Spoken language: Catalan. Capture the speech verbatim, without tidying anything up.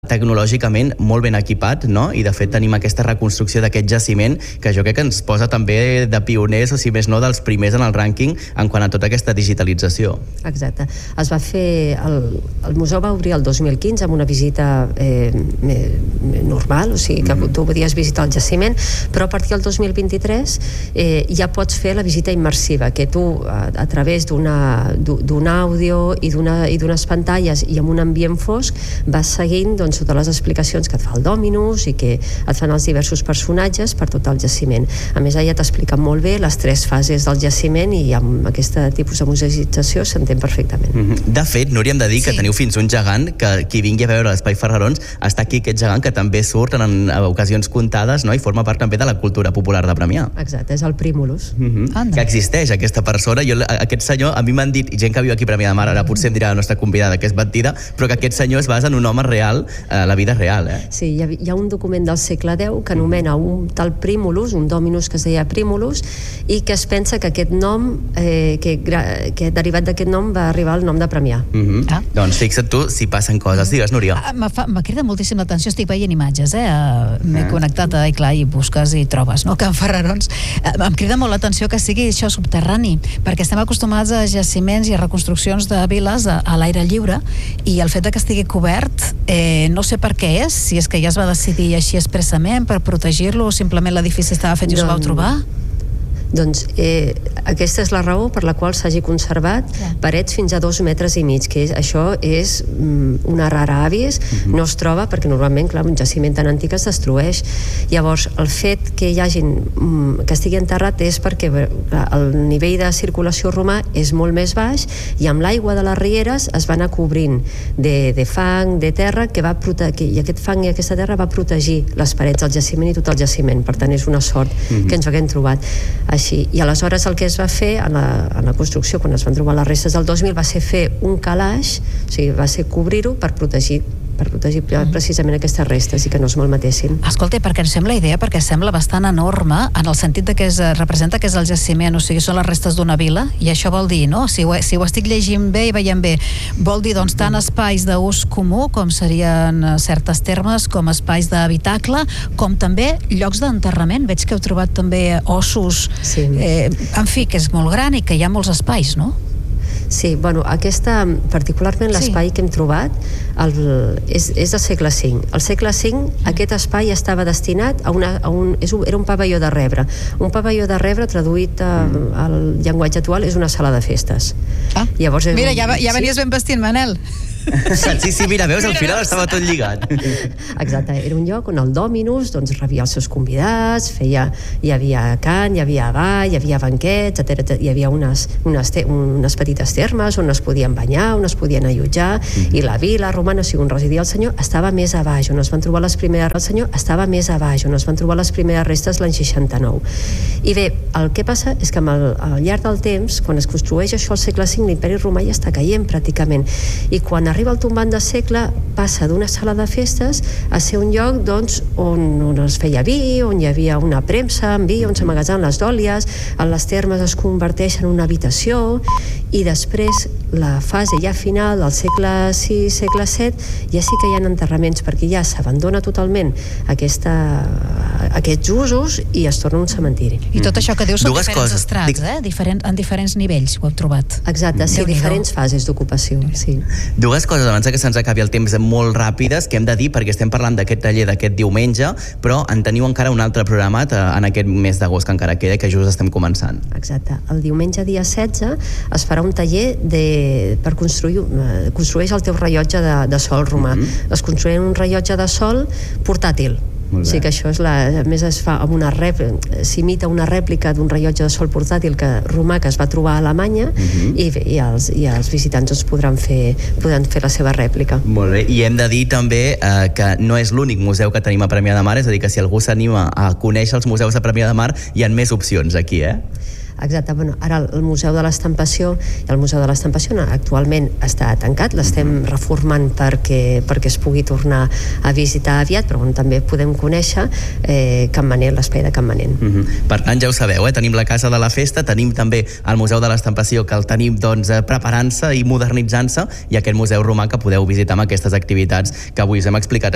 tecnològicament molt ben equipat, no? I de fet tenim aquesta reconstrucció d'aquest jaciment que jo crec que ens posa també de pioners, o si més no, dels primers en el rànquing en quant a tota aquesta digitalització. Exacte. Es va fer... El, el museu va obrir el dos mil quinze amb una visita eh, normal, o sigui que mm-hmm. tu podies visitar el jaciment, però a partir del dos mil vint-i-tres eh, ja pots fer la visita immersiva, que tu a, a través d'una d'un àudio i d'unes pantalles i amb un ambient fosc vas seguint doncs, totes les explicacions que et fa el Dominus i que et fan els diversos personatges per tot el jaciment. A més, ella t'explica molt bé les tres fases del jaciment i amb aquest tipus de museïtzació s'entén perfectament. Mm-hmm. De fet, Núria, hem de dir sí. que teniu fins un gegant que qui vingui a veure l'Espai Ferrarons està aquí, aquest gegant que també surt en, en ocasions comptades, no? I forma part també de la cultura popular de Premià. Exacte, és el Prímulus. Mm-hmm. Que existeix aquesta persona. Jo, aquest senyor, a mi m'han dit, gent que viu aquí a Premià de Mar, ara potser em dirà la nostra convidada que és mentida, però que aquest senyor es basa en un home real, a la vida real, eh? Sí, hi ha, hi ha un document del segle deu que anomena un tal Prímulus, un Dominus que es deia Prímulus, i que es pensa que aquest nom, eh, que, que derivat d'aquest nom va arribar al nom de Premià. Mm-hmm. ah. Doncs fixa't tu si passen coses. Digues, Núria. Ah, m'ha cridat moltíssim l'atenció, estic veient imatges, eh? M'he ah. connectat a iClar i busques i trobes, no? Can Ferrarons. Em crida molt l'atenció que sigui això subterrani, perquè estem acostumats a jaciments i a reconstruccions de viles a, a l'aire lliure, i el fet que estigui cobert, eh, no sé per què és, si és que ja es va decidir així expressament per protegir-lo o simplement l'edifici estava fet i us ho vau trobar? Doncs eh, aquesta és la raó per la qual s'hagi conservat yeah. parets fins a dos metres i mig, que és, això és mm, una rara avis, mm-hmm. no es troba perquè normalment, clar, un jaciment tan antic es destrueix. Llavors, el fet que hi hagin, mm, que estigui enterrat és perquè clar, el nivell de circulació romà és molt més baix i amb l'aigua de les rieres es va anar cobrint de, de fang, de terra, que va protegir, i aquest fang i aquesta terra va protegir les parets del jaciment i tot el jaciment. Per tant, és una sort mm-hmm. que ens ho haguem trobat. Així. I aleshores el que es va fer en la, en la construcció, quan es van trobar les restes del dos mil, va ser fer un calaix, o sigui, va ser cobrir-ho per protegir per protegir precisament aquestes restes i que no es malmetessin. Escolta, perquè em sembla idea, perquè sembla bastant enorme en el sentit de que es representa que és el jaciment, o sigui, són les restes d'una vila, i això vol dir, no? Si ho, si ho estic llegint bé i veient bé, vol dir, doncs, tant espais d'ús comú, com serien certes termes, com espais d'habitacle, com també llocs d'enterrament. Veig que heu trobat també ossos, sí. eh, en fi, que és molt gran i que hi ha molts espais, no? Sí, bueno, aquesta, particularment l'espai sí. que hem trobat el, és, és del segle cinc. Al segle cinc mm. aquest espai estava destinat a, una, a un, és un... era un pavelló de rebre. Un pavelló de rebre, traduït a, al llenguatge actual, és una sala de festes. Ah. Llavors, mira, ja, ja venies sí? ben vestint, Manel. Sí, sí, sí, mira, veus, al final estava tot lligat. Exacte, era un lloc on el Dominus doncs, rebia els seus convidats, feia, hi havia cant, hi havia ball, hi havia banquets, etcètera. Hi havia unes, unes, te, unes petites termes on es podien banyar, on es podien allotjar, mm-hmm. i la vila romana, o sigui, on residia el senyor, estava més a baix, on es van trobar les primeres... El senyor estava més a baix, on es van trobar les primeres restes l'any seixanta-nou. I bé, el que passa és que el, al llarg del temps, quan es construeix això al segle cinc, l'imperi romà ja està caient pràcticament, i quan arriba el tombant de segle, passa d'una sala de festes a ser un lloc doncs, on, on es feia vi, on hi havia una premsa amb vi, on s'amagatzaven les dòlies, en les termes es converteix en una habitació, i després la fase ja final del segle sis, segle set, ja sí que hi ha enterraments, perquè ja s'abandona totalment aquesta, aquests usos i es torna un cementiri. I tot això que dius són Dues diferents coses. estrats, eh? Diferent, en diferents nivells ho heu trobat. Exacte, sí, diferents fases d'ocupació, sí. Dues coses abans que se'ns acabi el temps molt ràpides que hem de dir, perquè estem parlant d'aquest taller d'aquest diumenge, però en teniu encara un altre programat en aquest mes d'agost que encara queda, que just estem començant. Exacte. El diumenge dia setze es farà un taller de, per construir construeix el teu rellotge de, de sol romà. Mm-hmm. Es construeix un rellotge de sol portàtil. O sigui que això és la, a més es fa amb una rèplica, s'imita una rèplica d'un rellotge de sol portàtil que, romà que es va trobar a Alemanya, uh-huh. i, i, els, i els visitants es podran fer, podran fer la seva rèplica. Molt bé, i hem de dir també eh, que no és l'únic museu que tenim a Premià de Mar, és a dir, que si algú s'anima a conèixer els museus de Premià de Mar, hi ha més opcions aquí, eh? Exacte, bueno, ara el Museu de l'Estampació el Museu de l'Estampació actualment està tancat, l'estem reformant perquè, perquè es pugui tornar a visitar aviat, però on també podem conèixer eh, Can Manent, l'espai de Can Manent. Mm-hmm. Per tant, ja ho sabeu, eh? Tenim la Casa de la Festa, tenim també el Museu de l'Estampació, que el tenim doncs, preparant-se i modernitzant-se, i aquest Museu Romà que podeu visitar amb aquestes activitats que avui us hem explicat.